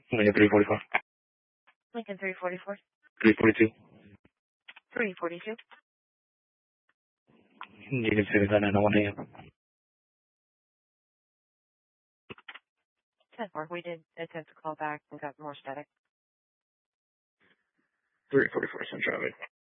Lincoln 344. Lincoln 344. 342. 342. Union City 901 AM. 10-4. We did attempt to call back and got more static. 344 Central Avenue.